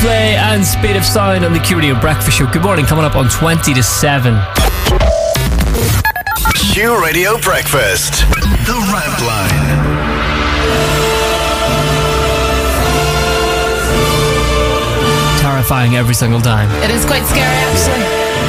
Coldplay and Speed of Sound on the Q Radio Breakfast Show. Good morning, coming up on 20 to 7. Q Radio Breakfast. The Rant Line. Terrifying every single time. It is quite scary, actually.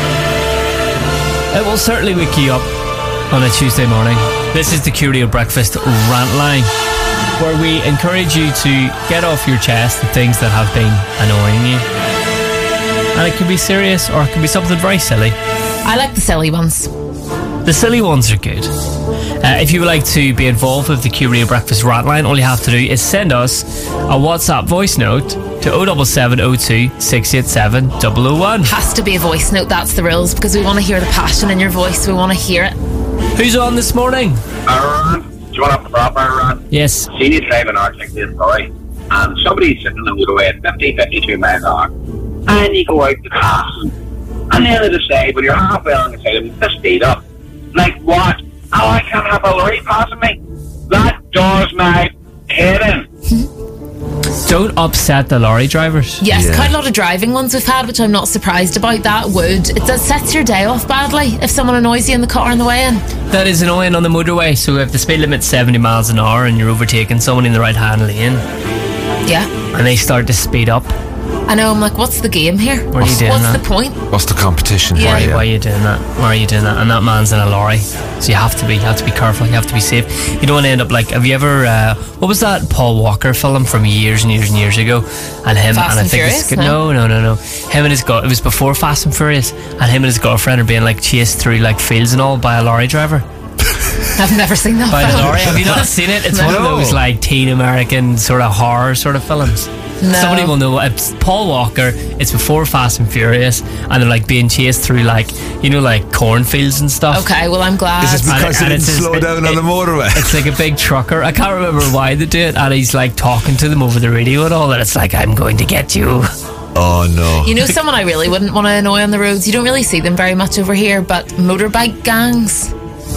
It will certainly wake you up on a Tuesday morning. This is the Q Radio Breakfast Rant Line, where we encourage you to get off your chest the things that have been annoying you. And it can be serious or it can be something very silly. I like the silly ones. The silly ones are good. If you would like to be involved with the Q Radio Breakfast Rant Line, all you have to do is send us a WhatsApp voice note to 07702 687 001. Has to be a voice note, that's the rules, because we want to hear the passion in your voice. We want to hear it. Who's on this morning? Aaron, do you want to have the prop, Aaron? Yes. See you driving R66 Sorry, and somebody's sitting on the motorway at 50, 52 miles an hour, and you go out to pass them, and then they decide, when you're halfway along the side of them, to speed up. Like what? Oh, I can't have a lorry passing me. That doors my head in. Don't upset the lorry drivers. Yes, quite a lot of driving ones we've had, which I'm not surprised about. That sets your day off badly if someone annoys you in the car on the way in. That is annoying on the motorway. So if the speed limit's 70 miles an hour and you're overtaking someone in the right hand lane, yeah, and they start to speed up, I know, I'm like, what's the game here? Why are you doing What's that? the point? What's the competition? Yeah. Why are you doing that? Why are you doing that? And that man's in a lorry, so you have to be careful. You have to be safe. You don't want to end up like. Have you ever? What was that Paul Walker film from years and years and years ago? And him Fast and I and think Furious? no. Him and his it was before Fast and Furious, and him and his girlfriend are being like chased through like fields and all by a lorry driver. I've never seen that By the film. lorry. Have you not seen it? It's No. one of those like teen American sort of horror sort of films. No. Somebody will know. It's Paul Walker. It's before Fast and Furious, and they're like being chased through like like cornfields and stuff. Okay, well, I'm glad. Is this because they didn't slow down on the motorway? It's like a big trucker. I can't remember why they do it, and he's like talking to them over the radio and all that. It's like, I'm going to get you. Oh no. You know, someone I really wouldn't want to annoy on the roads. You don't really see them very much over here, but motorbike gangs.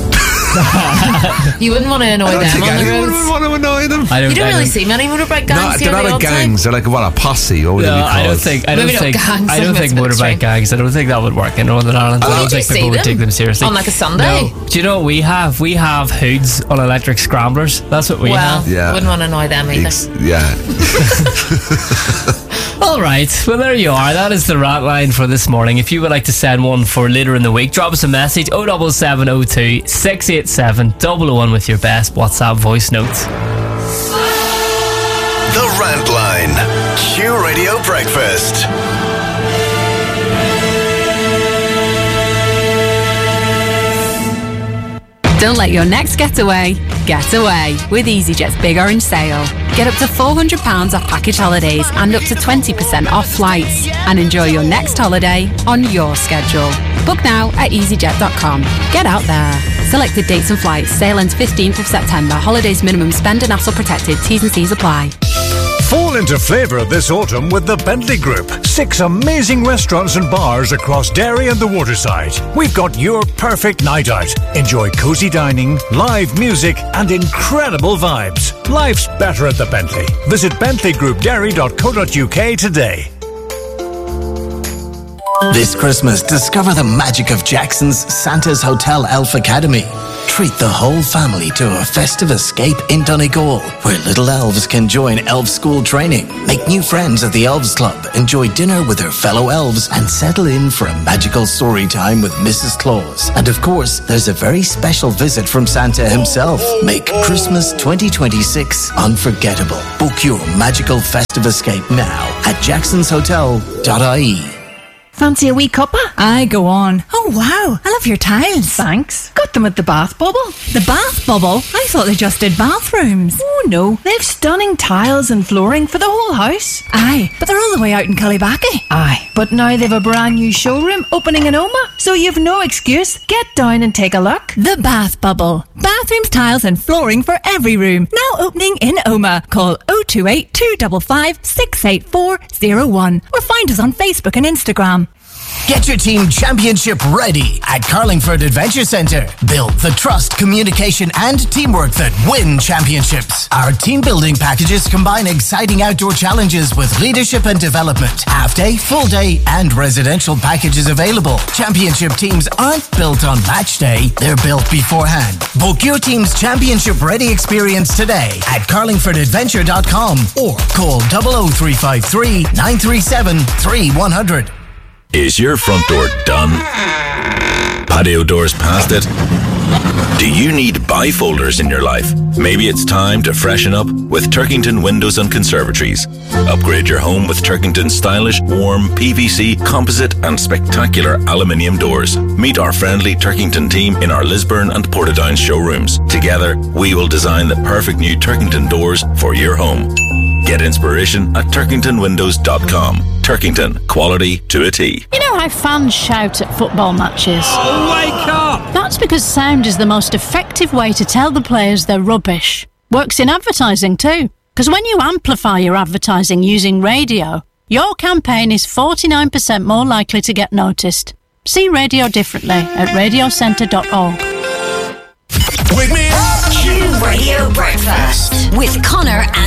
You wouldn't want to annoy them on the Anyone would roads. want to annoy them. I You don't really see many motorbike gangs No, here. they're not the a odd time. gangs. They're like a posse. What would they be No, called? I don't think Maybe not gangs, I don't like think that's a bit motorbike strange. gangs. I don't think that would work in Northern Ireland. I Where don't do you think see people would them? take them seriously. On like a Sunday? No. Do you know what we have? We have hoods on electric scramblers. That's what we Well, have. Yeah. wouldn't want to annoy them either. Yeah. All right, well there you are. That is the Rat Line for this morning. If you would like to send one for later in the week, drop us a message 07702 687 001 with your best WhatsApp voice notes. The Rant Line. Q Radio Breakfast. Don't let your next getaway get away with EasyJet's Big Orange Sale. Get up to £400 off package holidays and up to 20% off flights. And enjoy your next holiday on your schedule. Book now at easyjet.com. Get out there. Selected dates and flights. Sale ends 15th of September. Holidays minimum spend and hassle protected. T's and C's apply. Fall into flavour this autumn with the Bentley Group. 6 amazing restaurants and bars across Derry and the Waterside. We've got your perfect night out. Enjoy cosy dining, live music and incredible vibes. Life's better at the Bentley. Visit bentleygroupderry.co.uk today. This Christmas, discover the magic of Jackson's Santa's Hotel Elf Academy. Treat the whole family to a festive escape in Donegal, where little elves can join elf school training, make new friends at the Elves Club, enjoy dinner with their fellow elves, and settle in for a magical story time with Mrs. Claus. And of course, there's a very special visit from Santa himself. Make Christmas 2026 unforgettable. Book your magical festive escape now at jacksonshotel.ie. Fancy a wee cuppa? Aye, go on. Oh, wow. I love your tiles. Thanks. Got them at the Bath Bubble. The Bath Bubble? I thought they just did bathrooms. Oh, no. They have stunning tiles and flooring for the whole house. Aye, but they're all the way out in Cullybackey. Aye, but now they've a brand new showroom opening in Oma, so you've no excuse. Get down and take a look. The Bath Bubble. Bathrooms, tiles and flooring for every room. Now opening in Oma. Call 028 255 68401 or find us on Facebook and Instagram. Get your team championship ready at Carlingford Adventure Centre. Build the trust, communication and teamwork that win championships. Our team building packages combine exciting outdoor challenges with leadership and development. Half day, full day and residential packages available. Championship teams aren't built on match day, they're built beforehand. Book your team's championship ready experience today at carlingfordadventure.com or call 00353 937 3100. Is your front door done? Patio doors past it? Do you need bifolders in your life? Maybe it's time to freshen up with Turkington Windows and Conservatories. Upgrade your home with Turkington's stylish, warm, PVC, composite and spectacular aluminium doors. Meet our friendly Turkington team in our Lisburn and Portadown showrooms. Together, we will design the perfect new Turkington doors for your home. Get inspiration at turkingtonwindows.com. Turkington, quality to a T. You know how fans shout at football matches? Oh, wake up! That's because sound is the most effective way to tell the players they're rubbish. Works in advertising too. Because when you amplify your advertising using radio, your campaign is 49% more likely to get noticed. See radio differently at radiocentre.org. Wake me up! Q Radio Breakfast with Connor and